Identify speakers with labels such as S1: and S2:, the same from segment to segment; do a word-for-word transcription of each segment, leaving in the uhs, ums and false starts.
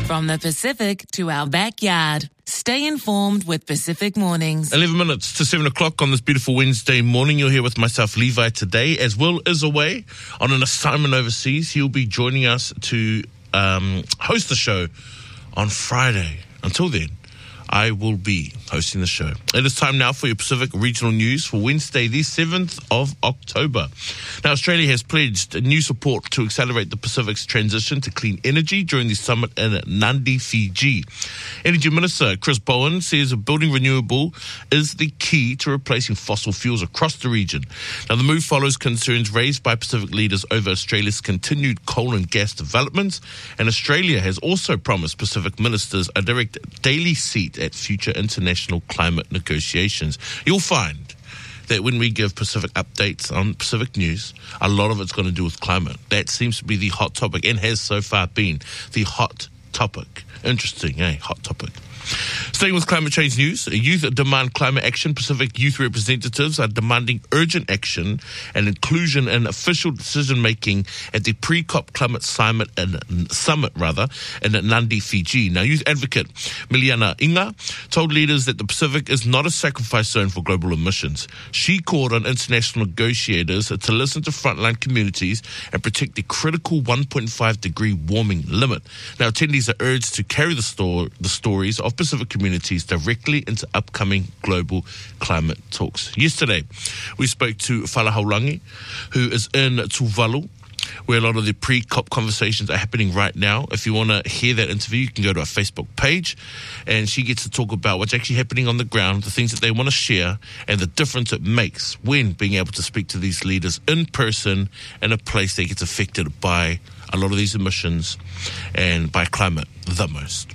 S1: From the Pacific to our backyard. Stay informed with Pacific Mornings.
S2: eleven minutes to seven o'clock on this beautiful Wednesday morning. You're here with myself, Levi, today. As Will is away on an assignment overseas, he'll be joining us to um, host the show on Friday. Until then, I will be hosting the show. It is time now for your Pacific Regional News for Wednesday, the seventh of October. Now, Australia has pledged new support to accelerate the Pacific's transition to clean energy during the summit in Nadi, Fiji. Energy Minister Chris Bowen says building renewable is the key to replacing fossil fuels across the region. Now, the move follows concerns raised by Pacific leaders over Australia's continued coal and gas developments, and Australia has also promised Pacific ministers a direct daily seat at future international climate negotiations. You'll find that when we give Pacific updates on Pacific News, a lot of it's going to do with climate. That seems to be the hot topic and has so far been the hot topic. Interesting, eh? Hot topic. Staying with climate change news, youth demand climate action. Pacific youth representatives are demanding urgent action and inclusion in official decision-making at the pre-COP climate summit, and, summit rather, in Nadi, Fiji. Now, youth advocate Miliana Inga told leaders that the Pacific is not a sacrifice zone for global emissions. She called on international negotiators to listen to frontline communities and protect the critical one point five degree warming limit. Now, attendees are urged to carry the, sto- the stories of Pacific communities directly into upcoming global climate talks. Yesterday, we spoke to Fala Haurangi, who is in Tuvalu, where a lot of the pre-COP conversations are happening right now. If you want to hear that interview, you can go to our Facebook page, and she gets to talk about what's actually happening on the ground, the things that they want to share, and the difference it makes when being able to speak to these leaders in person in a place that gets affected by a lot of these emissions and by climate the most.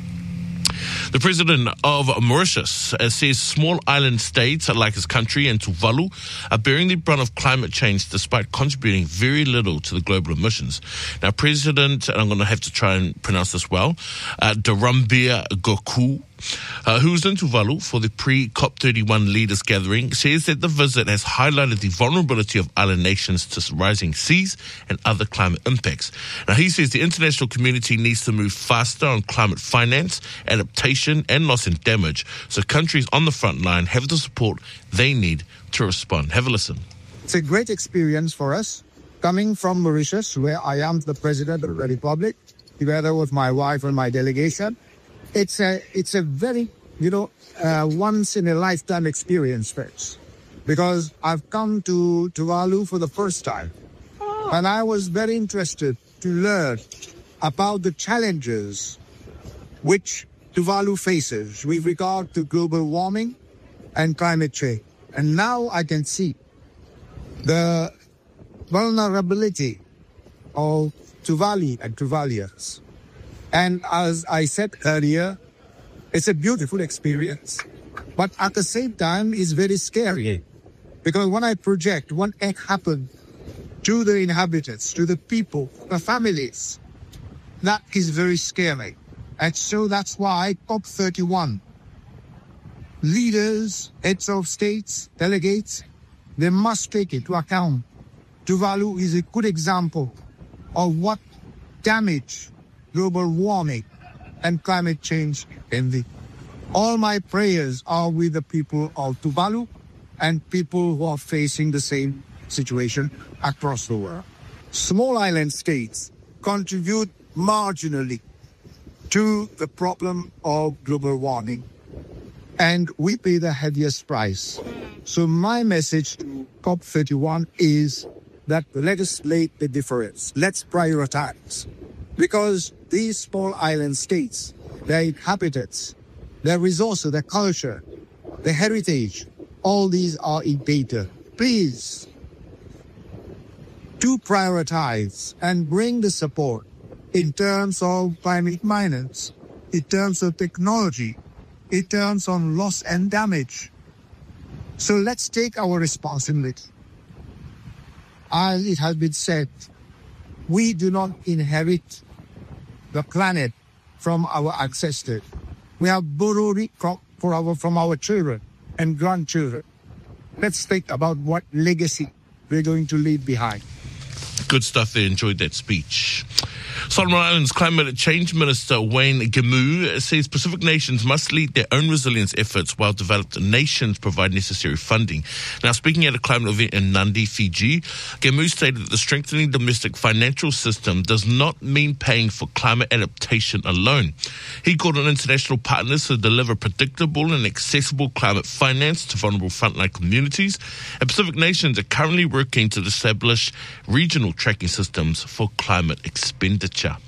S2: The president of Mauritius uh, says small island states like his country and Tuvalu are bearing the brunt of climate change despite contributing very little to the global emissions. Now, President, and I'm going to have to try and pronounce this well, uh, Darambia Goku, Uh, who was in Tuvalu for the pre-COP thirty-one leaders gathering, says that the visit has highlighted the vulnerability of island nations to rising seas and other climate impacts. Now, he says the international community needs to move faster on climate finance, adaptation and loss and damage, so countries on the front line have the support they need to respond. Have a listen.
S3: It's a great experience for us, coming from Mauritius, where I am the president of the Republic, together with my wife and my delegation. It's a it's a very, you know, uh, once-in-a-lifetime experience, folks, because I've come to Tuvalu for the first time. And I was very interested to learn about the challenges which Tuvalu faces with regard to global warming and climate change. And now I can see the vulnerability of Tuvalu and Tuvaluans. And as I said earlier, it's a beautiful experience. But at the same time, it's very scary. Because when I project what can happen to the inhabitants, to the people, the families, that is very scary. And so that's why COP thirty-one, leaders, heads of states, delegates, they must take into account. Tuvalu is a good example of what damage global warming and climate change can be. All my prayers are with the people of Tuvalu and people who are facing the same situation across the world. Small island states contribute marginally to the problem of global warming, and we pay the heaviest price. So my message to COP thirty-one is that legislate the difference. Let's prioritize. Because these small island states, their inhabitants, their resources, their culture, their heritage, all these are in danger. Please do prioritize and bring the support in terms of climate finance, in terms of technology, in terms of loss and damage. So let's take our responsibility. As it has been said, we do not inherit the planet from our ancestors. We have borrowed it from, for our, from our children and grandchildren. Let's think about what legacy we're going to leave behind.
S2: Good stuff there. Enjoyed that speech. Solomon Islands Climate Change Minister Wayne Gamu says Pacific nations must lead their own resilience efforts while developed nations provide necessary funding. Now, speaking at a climate event in Nadi, Fiji, Gamu stated that the strengthening domestic financial system does not mean paying for climate adaptation alone. He called on international partners to deliver predictable and accessible climate finance to vulnerable frontline communities, and Pacific nations are currently working to establish regional tracking systems for climate expenditure.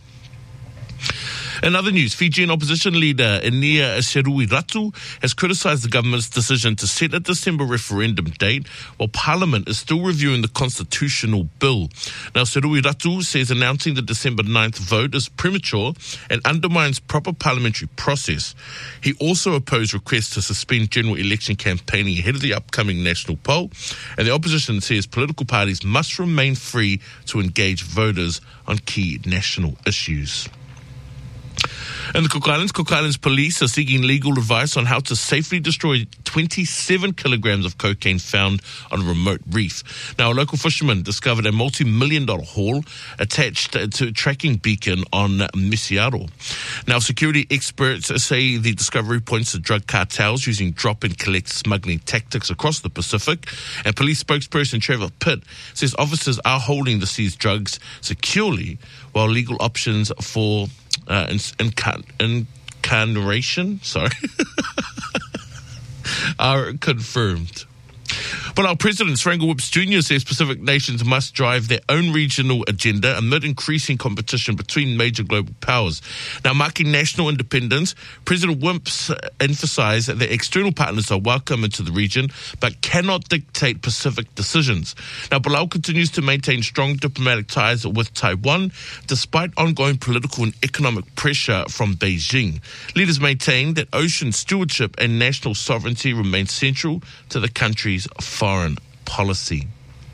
S2: In other news, Fijian opposition leader Inia Seruiratu has criticised the government's decision to set a December referendum date while Parliament is still reviewing the constitutional bill. Now, Seruiratu says announcing the December ninth vote is premature and undermines proper parliamentary process. He also opposed requests to suspend general election campaigning ahead of the upcoming national poll, and the opposition says political parties must remain free to engage voters on key national issues. In the Cook Islands, Cook Islands police are seeking legal advice on how to safely destroy twenty-seven kilograms of cocaine found on a remote reef. Now, a local fisherman discovered a multi-million dollar haul attached to a tracking beacon on Misiaro. Now, security experts say the discovery points to drug cartels using drop-and-collect smuggling tactics across the Pacific. And police spokesperson Trevor Pitt says officers are holding the seized drugs securely while legal options for Uh, incan- incarceration, sorry, are confirmed. But our president, Srangle Whips Junior says Pacific nations must drive their own regional agenda amid increasing competition between major global powers. Now, marking national independence, President Whips emphasised that the external partners are welcome into the region but cannot dictate Pacific decisions. Now, Palau continues to maintain strong diplomatic ties with Taiwan despite ongoing political and economic pressure from Beijing. Leaders maintain that ocean stewardship and national sovereignty remain central to the country's foreign policy.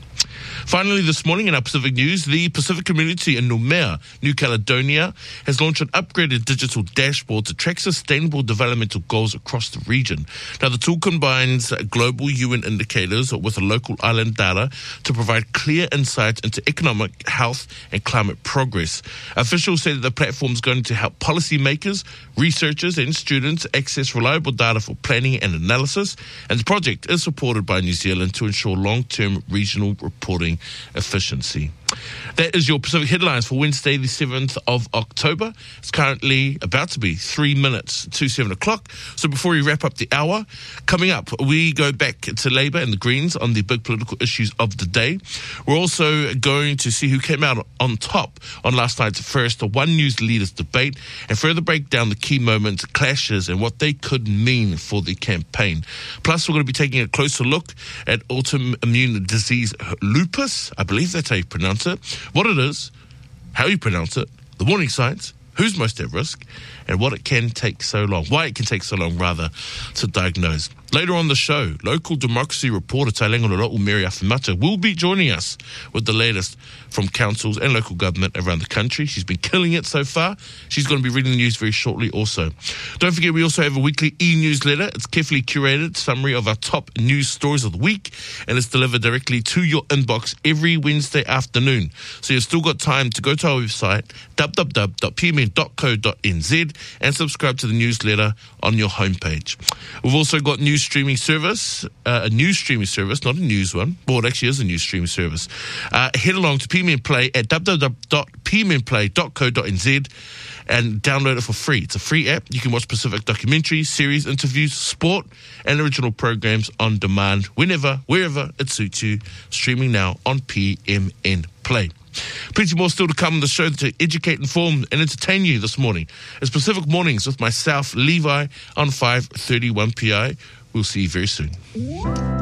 S2: Finally, this morning in our Pacific News, the Pacific community in Noumea, New Caledonia, has launched an upgraded digital dashboard to track sustainable developmental goals across the region. Now, the tool combines global U N indicators with local island data to provide clear insights into economic, health, and climate progress. Officials say that the platform is going to help policymakers, researchers, and students access reliable data for planning and analysis, and the project is supported by New Zealand to ensure long-term regional reporting efficiency. That is your Pacific Headlines for Wednesday, the seventh of October. It's currently about to be three minutes to seven o'clock. So before we wrap up the hour, coming up, we go back to Labour and the Greens on the big political issues of the day. We're also going to see who came out on top on last night's first One News Leaders debate and further break down the key moments, clashes, and what they could mean for the campaign. Plus, we're going to be taking a closer look at autoimmune disease lupus. I believe that's how you pronounce it. What it is, how you pronounce it, the warning signs, who's most at risk, and what it can take so long, why it can take so long, rather, to diagnose. Later on the show, local democracy reporter Tailenga Lora'u Mary Afimata will be joining us with the latest from councils and local government around the country. She's been killing it so far. She's going to be reading the news very shortly also. Don't forget, we also have a weekly e-newsletter. It's carefully curated summary of our top news stories of the week, and it's delivered directly to your inbox every Wednesday afternoon. So you've still got time to go to our website, w w w dot p m n dot co dot n z, and subscribe to the newsletter on your homepage. We've also got news streaming service, uh, a news streaming service, not a news one. Well, it actually is a news streaming service. Uh, head along to P M N Play at w w w dot p m n play dot co dot n z and download it for free. It's a free app. You can watch Pacific documentaries, series, interviews, sport, and original programs on demand whenever, wherever it suits you. Streaming now on P M N Play. Plenty more still to come on the show to educate, inform, and entertain you this morning. It's Pacific Mornings with myself, Levi, on five thirty-one P I. We'll see you very soon.